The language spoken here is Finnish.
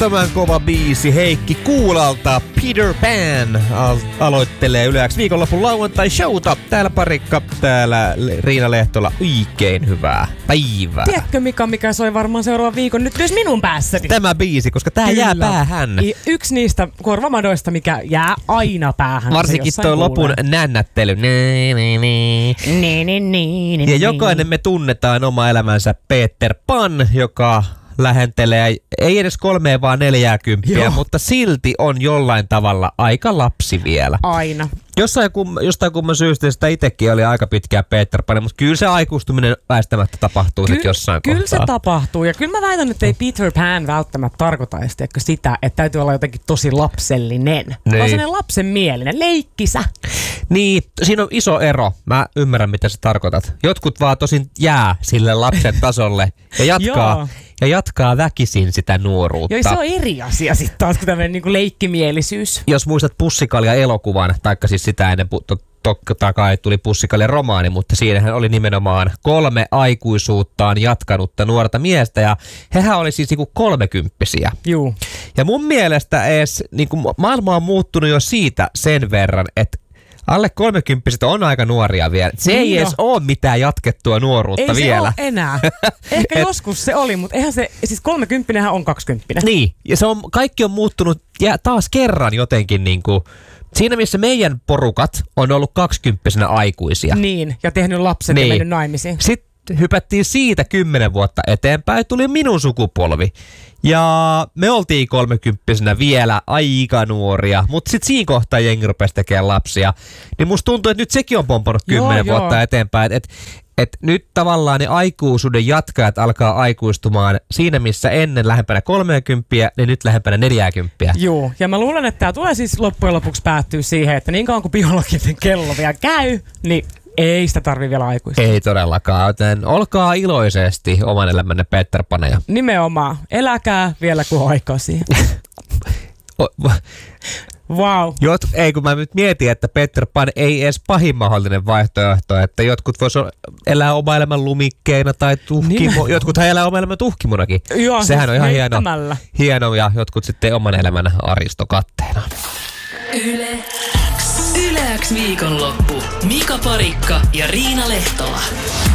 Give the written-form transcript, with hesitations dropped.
Äärettömän kova biisi Heikki Kuulalta. Peter Pan aloittelee Yle X viikonlopun lauantai-showta. Täällä Parikka, täällä Riina Lehtola. Oikein hyvää päivää. Tiedätkö mikä soi varmaan seuraavan viikon nyt myös minun päässäni? Tämä biisi, koska tää Kyllä. jää päähän. Yksi niistä korvamadoista, mikä jää aina päähän. Varsinkin toi lopun nännättely. Ja jokainen me tunnetaan oma elämänsä Peter Pan, joka lähentelee ei edes 3 vaan 40, mutta silti on jollain tavalla aika lapsi vielä. Aina. Jostain kumman syystä sitä itsekin oli aika pitkään Peter Pan, mutta kyllä se aikuistuminen väistämättä tapahtuu sitten jossain kohtaa. Kyllä se tapahtuu, ja kyllä mä väitän, että ei Peter Pan välttämättä tarkoita sitä, että täytyy olla jotenkin tosi lapsellinen. Vaan sellainen lapsenmielinen, leikkisä. Niin, siinä on iso ero. Mä ymmärrän, mitä sä tarkoitat. Jotkut vaan tosin jää sille lapsen tasolle ja jatkaa väkisin sitä nuoruutta. Joo, se on eri asia sitten taas kuin tämmöinen niinku leikkimielisyys. Jos muistat Pussikalja-elokuvan, taikka siis sitä ennen totta kai tuli Pussikalja-romaani, mutta siinähän oli nimenomaan 3 aikuisuuttaan jatkanutta nuorta miestä, ja hehän oli siis niinku 30-vuotiaita. Juu. Ja mun mielestä edes niinku maailma on muuttunut jo siitä sen verran, että alle 30 on aika nuoria vielä. Se ei edes ole mitään jatkettua nuoruutta ei vielä. Ei se ole enää. Ehkä joskus se oli, mutta eihän se, siis 30 on 20. Niin, ja kaikki on muuttunut ja taas kerran jotenkin niinku, siinä missä meidän porukat on ollut 20 aikuisia. Niin, ja tehnyt lapset ja mennyt naimisiin. Sitten hypättiin siitä 10 vuotta eteenpäin, tuli minun sukupolvi. Ja me oltiin 30 vielä aika nuoria, mutta sitten siinä kohtaa jengi rupesi tekemään lapsia. Niin musta tuntuu, että nyt sekin on pompannut 10 vuotta eteenpäin. Et nyt tavallaan ne aikuisuuden jatkajat alkaa aikuistumaan siinä, missä ennen lähempänä 30, niin nyt lähempänä 40. Joo, ja mä luulen, että tämä tulee siis loppujen lopuksi päättyä siihen, että niin kauan kuin biologinen kello vielä käy, niin ei sitä tarvitse vielä aikuistua. Ei todellakaan, joten olkaa iloisesti oman elämänne Peter Paneja. Nimenomaan. Eläkää vielä kuin aikaa siihen. Wow. Ei, kun mä nyt mietin, että Peter Pan ei edes pahin mahdollinen vaihtoehto, että jotkut vois elää oma elämän lumikkeina tai jotkuthan elää oma elämän tuhkimunakin. Joo, sehän on ihan hieno ja jotkut sitten oman elämän aristokatteena. Yle X viikonloppu. Mika Parikka ja Riina Lehtola.